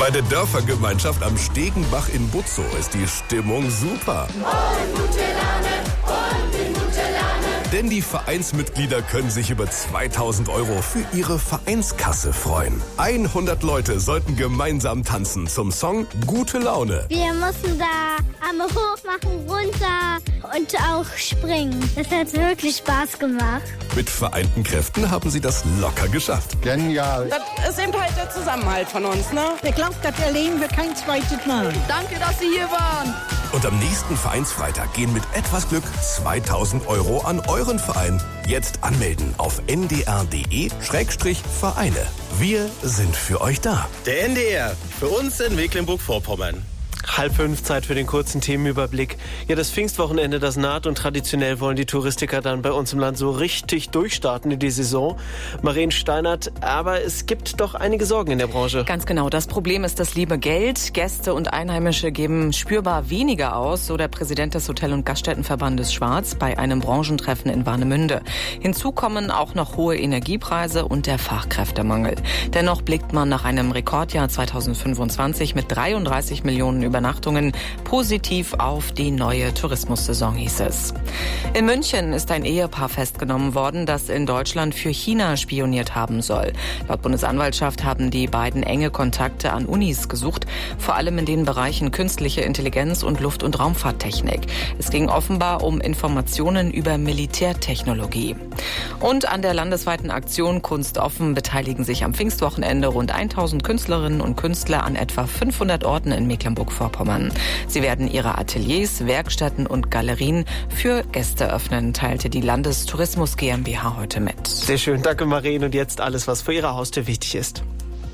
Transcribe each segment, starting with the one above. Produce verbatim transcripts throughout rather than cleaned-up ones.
Bei der Dörfergemeinschaft am Stegenbach in Butzow ist die Stimmung super. Und gute Laune, und in gute Laune. Denn die Vereinsmitglieder können sich über zweitausend Euro für ihre Vereinskasse freuen. hundert Leute sollten gemeinsam tanzen zum Song Gute Laune. Wir mussten da Arme hoch machen, runter und auch springen. Das hat wirklich Spaß gemacht. Mit vereinten Kräften haben sie das locker geschafft. Genial. Das ist eben halt der Zusammenhalt von uns, ne? Ich glaube, das erleben wir kein zweites Mal. Danke, dass Sie hier waren. Und am nächsten Vereinsfreitag gehen mit etwas Glück zweitausend Euro an euren Verein. Jetzt anmelden auf n d r punkt d e Schrägstrich Vereine. Wir sind für euch da. Der N D R, für uns in Mecklenburg-Vorpommern. Halb fünf, Zeit für den kurzen Themenüberblick. Ja, das Pfingstwochenende, das naht und traditionell wollen die Touristiker dann bei uns im Land so richtig durchstarten in die Saison. Maren Steinert, aber es gibt doch einige Sorgen in der Branche. Ganz genau. Das Problem ist das liebe Geld. Gäste und Einheimische geben spürbar weniger aus, so der Präsident des Hotel- und Gaststättenverbandes Schwarz bei einem Branchentreffen in Warnemünde. Hinzu kommen auch noch hohe Energiepreise und der Fachkräftemangel. Dennoch blickt man nach einem Rekordjahr zweitausendfünfundzwanzig mit dreiunddreißig Millionen Übernachtungen positiv auf die neue Tourismussaison, hieß es. In München ist ein Ehepaar festgenommen worden, das in Deutschland für China spioniert haben soll. Laut Bundesanwaltschaft haben die beiden enge Kontakte an Unis gesucht, vor allem in den Bereichen künstliche Intelligenz und Luft- und Raumfahrttechnik. Es ging offenbar um Informationen über Militärtechnologie. Und an der landesweiten Aktion Kunst offen beteiligen sich am Pfingstwochenende rund tausend Künstlerinnen und Künstler an etwa fünfhundert Orten in Mecklenburg-Vorpommern. Sie werden ihre Ateliers, Werkstätten und Galerien für Gäste öffnen, teilte die Landestourismus GmbH heute mit. Sehr schön, danke Maren. Und jetzt alles, was vor Ihrer Haustür wichtig ist.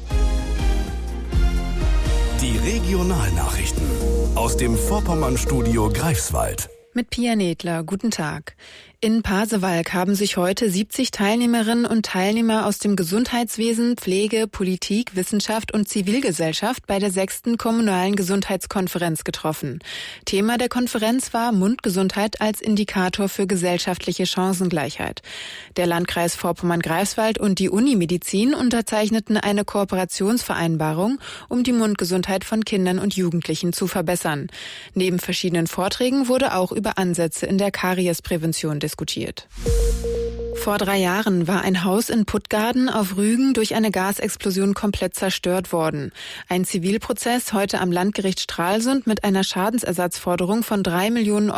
Die Regionalnachrichten aus dem Vorpommern-Studio Greifswald. Mit Pia Nedler, guten Tag. In Pasewalk haben sich heute siebzig Teilnehmerinnen und Teilnehmer aus dem Gesundheitswesen, Pflege, Politik, Wissenschaft und Zivilgesellschaft bei der sechsten kommunalen Gesundheitskonferenz getroffen. Thema der Konferenz war Mundgesundheit als Indikator für gesellschaftliche Chancengleichheit. Der Landkreis Vorpommern-Greifswald und die Unimedizin unterzeichneten eine Kooperationsvereinbarung, um die Mundgesundheit von Kindern und Jugendlichen zu verbessern. Neben verschiedenen Vorträgen wurde auch über Ansätze in der Kariesprävention diskutiert. Vor drei Jahren war ein Haus in Puttgarden auf Rügen durch eine Gasexplosion komplett zerstört worden. Ein Zivilprozess heute am Landgericht Stralsund mit einer Schadensersatzforderung von drei Millionen Euro